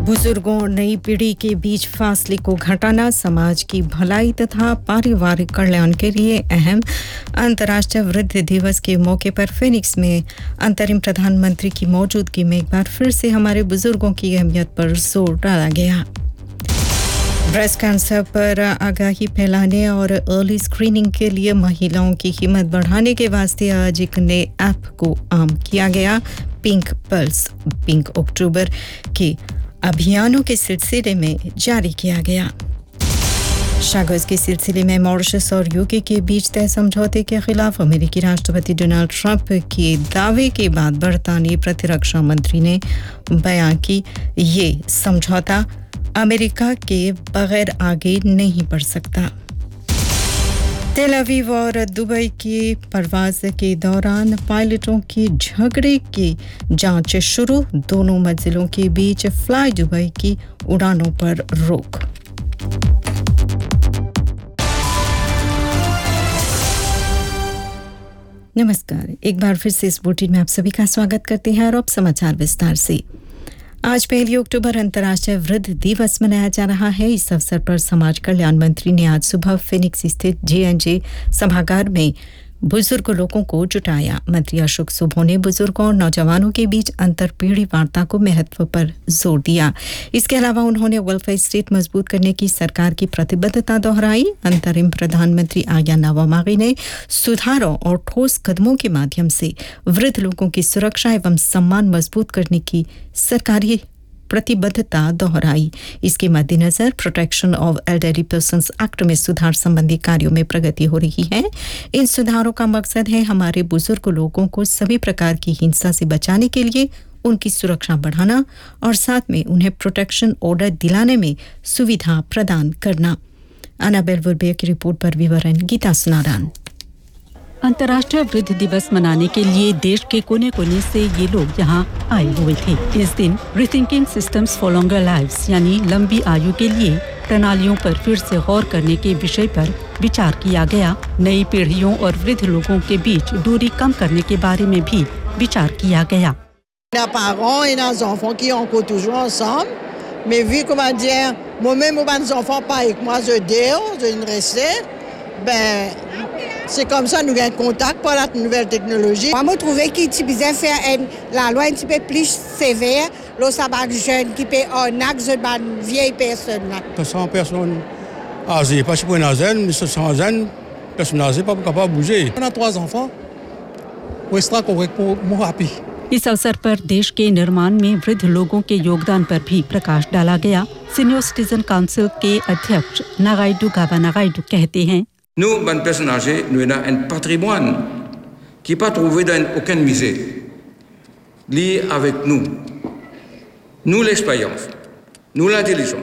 बुजुर्गों और नई पीढ़ी के बीच फासले को घटाना समाज की भलाई तथा पारिवारिक कल्याण के लिए अहम। अंतर्राष्ट्रीय वृद्ध दिवस के मौके पर फिनिक्स में अंतरिम प्रधानमंत्री की मौजूदगी में एक बार फिर से हमारे बुजुर्गों की अहमियत पर जोर डाला गया। ब्रेस्ट कैंसर पर आगाही फैलाने और अर्ली स्क्रीनिंग के लिए महिलाओं की हिम्मत बढ़ाने के वास्ते आज एक नए ऐप को आम किया गया। पिंक पल्स पिंक अक्टूबर के अभियानों के सिलसिले में जारी किया गया। शागोस के सिलसिले में मॉरिशस और यूके के बीच तय समझौते के खिलाफ अमेरिकी राष्ट्रपति डोनाल्ड ट्रंप के दावे के बाद बरतानी प्रतिरक्षा मंत्री ने बयान की ये समझौता अमेरिका के बगैर आगे नहीं बढ़ सकता। तेल अवीव और दुबई की परवाज के दौरान पायलटों के झगड़े की जांच शुरू। दोनों मंजिलों के बीच फ्लाई दुबई की उड़ानों पर रोक। नमस्कार, एक बार फिर से इस बुलेटिन में आप सभी का स्वागत करते हैं और अब समाचार विस्तार से। आज 1 अक्टूबर अंतर्राष्ट्रीय वृद्ध दिवस मनाया जा रहा है। इस अवसर पर समाज कल्याण मंत्री ने आज सुबह फिनिक्स स्थित J&J सभागार में बुजुर्ग लोगों को जुटाया। मंत्री अशोक सुबो ने बुजुर्गों और नौजवानों के बीच अंतर पीढ़ी वार्ता को महत्व पर जोर दिया। इसके अलावा उन्होंने वेलफेयर स्टेट मजबूत करने की सरकार की प्रतिबद्धता दोहराई। अंतरिम प्रधानमंत्री आज्ञा नावामागी ने सुधारों और ठोस कदमों के माध्यम से वृद्ध लोगों की सुरक्षा एवं सम्मान मजबूत करने की सरकारी प्रतिबद्धता दोहराई। इसके मद्देनजर protection of elderly persons act में सुधार संबंधी कार्यों में प्रगति हो रही है। इन सुधारों का मकसद है हमारे बुजुर्ग लोगों को सभी प्रकार की हिंसा से बचाने के लिए उनकी सुरक्षा बढ़ाना और साथ में उन्हें प्रोटेक्शन ऑर्डर दिलाने में सुविधा प्रदान करना। अनाबेल वुरबे की रिपोर्ट पर विवरण गीता सुनारान। अंतर्राष्ट्रीय वृद्ध दिवस मनाने के लिए देश के कोने-कोने से ये लोग यहाँ आए हुए थे। इस दिन rethinking systems for longer lives यानी लंबी आयु के लिए प्रणालियों पर फिर से गौर करने के विषय पर विचार किया गया। नई पीढ़ियों और वृद्ध लोगों के बीच दूरी कम करने के बारे में भी विचार किया गया। Nos parents et nos enfants qui sont encore toujours ensemble, mais vu comment dire, moi-même mes enfants pas avec moi, je dehors, je ne restais, ben c'est comme ça nous gagnons contact par la nouvelle technologie. Moi, je trouvais qu'il utilisait faire la loi un petit peu plus sévère, là, ça va jeune qui peut un acte de vieille personne. 100 personnes âgées, parce que pour une âgée, 100 ans, personne âgée pas capable de bouger. On a 3 enfants, pour extra correct pour mon happy. इस अवसर पर देश के निर्माण में वृद्ध लोगों के योगदान पर भी प्रकाश डाला गया। सीनियर सिटीजन काउंसिल के अध्यक्ष नागाइडू गाबा नागाइडू कहते हैं, Nous, bonnes personnes âgées, nous avons un patrimoine qui n'est pas trouvé dans aucun musée. Lié avec nous. Nous, l'expérience. Nous, l'intelligence.